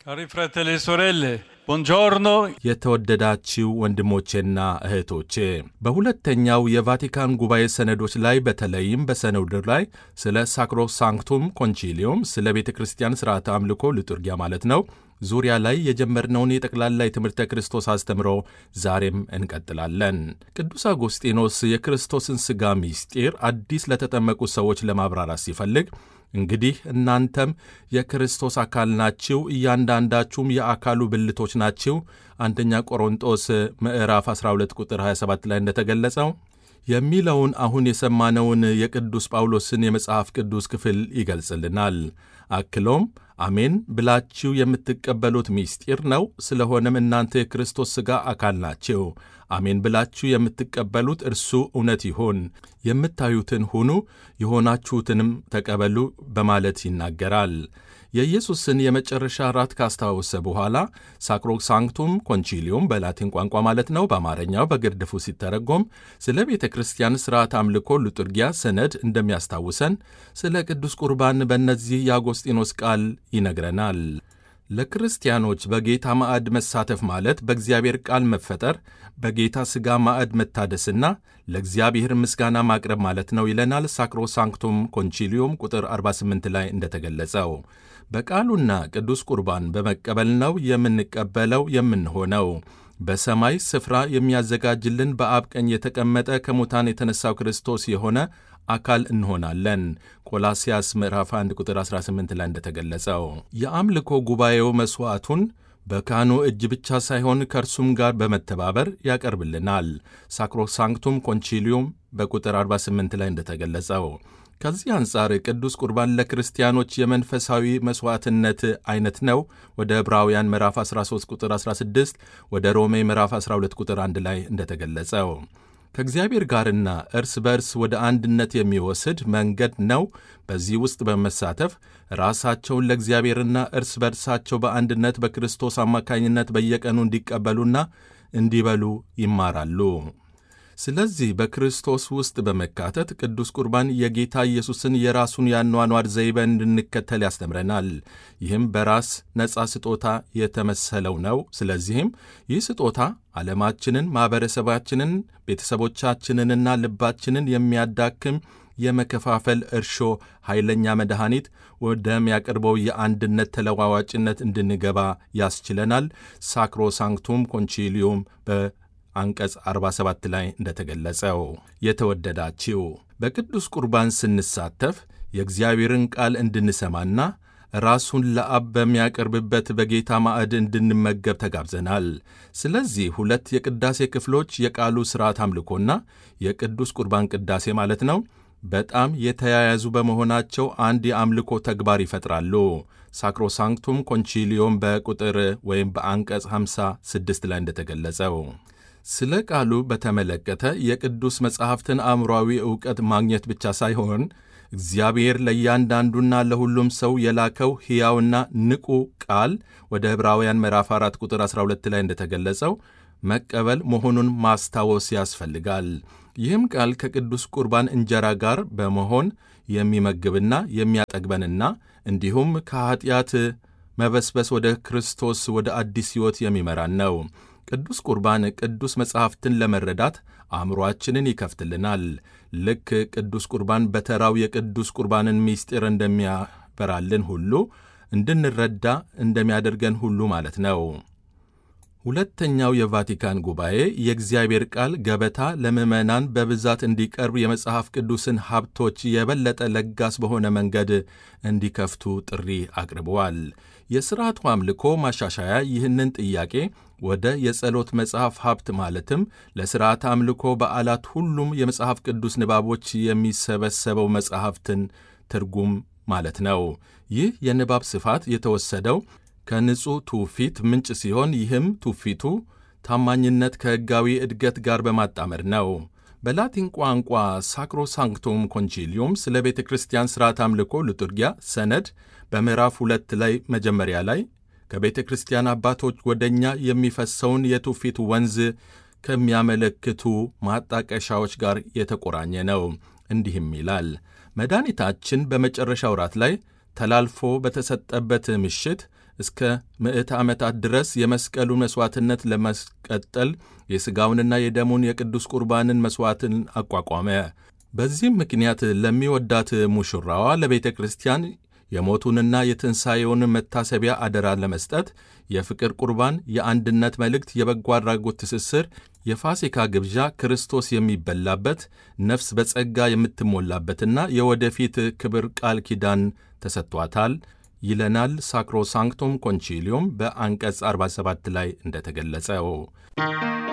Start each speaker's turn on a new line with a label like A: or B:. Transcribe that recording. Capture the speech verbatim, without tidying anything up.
A: Cari fratelli e sorelle, buongiorno.
B: የተወደዳችሁ ወንድሞቼና እህቶቼ በሁለተኛው የቫቲካን ጉባኤ ሰነዶች ላይ በተለይም በሰነዱ ላይ ስለ ሳክሮሳንክቱም ኮንቺሊዮም ስለ ቤተ ክርስቲያን ሥርዓተ አምልኮ ሊቱርጊያ ማለት ነው ዙሪያ ላይ የጀመርነውን የጠቅላላ የትምህርተ ክርስቶስ አስተምሮ ዛሬም እንቀጥላለን። ቅዱስ አጎስጢኖስ የክርስቶስን ሥጋ ምስጢር አዲስ ለተጠመቁ ሰዎች ለማብራራት ሲፈልግ እንግዲህ እናንተም የክርስቶስ አካል ናችሁ፣ እያንዳንዳችሁም የአካሉ ብልቶች ናችሁ አንደኛ ቆሮንጦስ ምዕራፍ አስራ ሁለት ቁጥር ሃያ ሰባት ላይ እንደተገለጸው የሚለውን አሁን የሰማነውን የቅዱስ ጳውሎስን የመጽሐፍ ቅዱስ ክፍል ይገልጽልናል። አክሎም አሜን ብላችሁ የምትቀበሉት ምስጢር ነው። ስለሆነም እናንተ የክርስቶስ ሥጋ አካል ናችሁ። አሜን ብላችሁ የምትቀበሉት እርሱ እውነት ይሁን፣ የምታዩትን ሁኑ፣ የሆናችሁትንም ተቀበሉ በማለት ይናገራል። የኢየሱስን የመጨረሻ ራት ካስታወሰ በኋላ ሳክሮሳንክቱም ኮንቺሊዮም በላቲን ቋንቋ ማለት ነው፣ በአማርኛው በግርድፉ ሲተረጎም ስለ ቤተ ክርስቲያን ሥርዓት አምልኮ ሊቱርጊያ ሰነድ እንደሚያስታውሰን ስለ ቅዱስ ቁርባን በእነዚህ የአጎስጢኖስ ቃል ይነግረናል። ለክርስቲያኖች በጌታ ማዕድ መሳተፍ ማለት በእግዚአብሔር ቃል መፈጠር፣ በጌታ ሥጋ ማዕድ መታደስና ለእግዚአብሔር ምስጋና ማቅረብ ማለት ነው ይለናል። ሳክሮሳንክቱም ኮንቺሊዮም ቁጥር አርባ ስምንት ላይ እንደተገለጸው በቃሉና ቅዱስ ቁርባን በመቀበል ነው የምንቀበለው የምንሆነው። በሰማይ ስፍራ የሚያዘጋጅልን በአብ ቀኝ የተቀመጠ ከሙታን የተነሳው ክርስቶስ የሆነ አካል እንሆናለን። ቆላስያስ ምዕራፍ አንድ ቁጥር አስራ ስምንት ላይ እንደተገለጸው የአምልኮ ጉባኤው መሥዋዕቱን በካህኑ እጅ ብቻ ሳይሆን ከእርሱም ጋር በመተባበር ያቀርብልናል። ሳክሮሳንክቱም ኮንቺሊዮም በቁጥር አርባ ስምንት ላይ እንደተገለጸው ከዚህ አንጻር ቅዱስ ቁርባን ለክርስቲያኖች የመንፈሳዊ መሥዋዕትነት አይነት ነው። ወደ ዕብራውያን ምዕራፍ አስራ ሦስት ቁጥር አስራ ስድስት፣ ወደ ሮሜ ምዕራፍ አስራ ሁለት ቁጥር አንድ ላይ እንደተገለጸው ከእግዚአብሔር ጋርና እርስ በርስ ወደ አንድነት የሚወስድ መንገድ ነው። በዚህ ውስጥ በመሳተፍ ራሳቸውን ለእግዚአብሔርና እርስ በርሳቸው በአንድነት በክርስቶስ አማካኝነት በየቀኑ እንዲቀበሉና እንዲበሉ ይማራሉ። ስለዚህ በክርስቶስ ውስጥ በመካተት ቅዱስ ቁርባን የጌታ ኢየሱስን የራሱን የአኗኗር ዘይቤ እንድንከተል ያስተምረናል። ይህም በራስ ነጻ ስጦታ የተመሰለው ነው። ስለዚህም ይህ ስጦታ ዓለማችንን፣ ማኅበረሰባችንን፣ ቤተሰቦቻችንንና ልባችንን የሚያዳክም የመከፋፈል እርሾ ኃይለኛ መድኃኒት ወደሚያቀርበው የአንድነት ተለዋዋጭነት እንድንገባ ያስችለናል። ሳክሮሳንክቱም ኮንቺሊዮም በ አንቀጽ አርባ ሰባት ላይ እንደተገለጸው የተወደዳችው በቅዱስ ቁርባን ስንሳተፍ የእግዚአብሔርን ቃል እንድንሰማና ራሱን ለአብ በሚያቀርብበት በጌታ ማዕድ እንድንመገብ ተጋብዘናል። ስለዚህ ሁለት የቅዳሴ ክፍሎች የቃሉ ሥርዓት አምልኮና የቅዱስ ቁርባን ቅዳሴ ማለት ነው በጣም የተያያዙ በመሆናቸው አንድ የአምልኮ ተግባር ይፈጥራሉ። ሳክሮሳንክቱም ኮንቺሊዮም በቁጥር ወይም በአንቀጽ ሃምሳ ስድስት ላይ እንደተገለጸው ስለ ቃሉ በተመለከተ የቅዱስ መጻሕፍትን አእምሮአዊ ዕውቀት ማግኘት ብቻ ሳይሆን እግዚአብሔር ለእያንዳንዱና ለሁሉም ሰው የላከው ሕያውና ንቁ ቃል ወደ ዕብራውያን ምዕራፍ አራት ቁጥር አስራ ሁለት ላይ እንደተገለጸው መቀበል መሆኑን ማስታወስ ያስፈልጋል። ይህም ቃል ከቅዱስ ቁርባን እንጀራ ጋር በመሆን የሚመግብና የሚያጠግበንና እንዲሁም ከኀጢአት መበስበስ ወደ ክርስቶስ ወደ አዲስ ሕይወት የሚመራን ነው። ቅዱስ ቁርባን ቅዱስ መጻሕፍትን ለመረዳት አእምሮአችንን ይከፍትልናል። ልክ ቅዱስ ቁርባን በተራው የቅዱስ ቁርባንን ምስጢር እንደሚያበራልን ሁሉ እንድንረዳ እንደሚያደርገን ሁሉ ማለት ነው። ሁለተኛው የቫቲካን ጉባኤ የእግዚአብሔር ቃል ገበታ ለምዕመናን በብዛት እንዲቀርብ የመጽሐፍ ቅዱስን ሀብቶች የበለጠ ለጋስ በሆነ መንገድ እንዲከፍቱ ጥሪ አቅርበዋል። የሥርዓቱ አምልኮ ማሻሻያ ይህንን ጥያቄ ወደ የጸሎት መጽሐፍ ሀብት ማለትም ለሥርዓት አምልኮ በዓላት ሁሉም የመጽሐፍ ቅዱስ ንባቦች የሚሰበሰበው መጽሐፍትን ትርጉም ማለት ነው። ይህ የንባብ ስፋት የተወሰደው ከንጹሕ ትውፊት ምንጭ ሲሆን ይህም ትውፊቱ ታማኝነት ከሕጋዊ እድገት ጋር በማጣመር ነው። በላቲን ቋንቋ ሳክሮሳንክቱም ኮንቺሊዮም ስለ ቤተ ክርስቲያን ሥርዓት አምልኮ ሊቱርጊያ ሰነድ በምዕራፍ ሁለት ላይ መጀመሪያ ላይ ከቤተ ክርስቲያን አባቶች ወደ እኛ የሚፈሰውን የትውፊት ወንዝ ከሚያመለክቱ ማጣቀሻዎች ጋር የተቆራኘ ነው። እንዲህም ይላል። መድኃኒታችን በመጨረሻው ራት ላይ ተላልፎ በተሰጠበት ምሽት እስከ ምዕተ ዓመታት ድረስ የመስቀሉን መሥዋዕትነት ለማስቀጠል የሥጋውንና የደሙን የቅዱስ ቁርባንን መሥዋዕትን አቋቋመ። በዚህም ምክንያት ለሚወዳት ሙሽራዋ ለቤተ ክርስቲያን የሞቱንና የትንሣኤውን መታሰቢያ አደራ ለመስጠት የፍቅር ቁርባን፣ የአንድነት መልእክት፣ የበጎ አድራጎት ትስስር፣ የፋሲካ ግብዣ፣ ክርስቶስ የሚበላበት ነፍስ በጸጋ የምትሞላበትና የወደፊት ክብር ቃል ኪዳን ተሰጥቷታል ይለናል ሳክሮ ሳንክቱም ኮንቺሊዮም በአንቀጽ አርባ ሰባት ላይ እንደተገለጸው።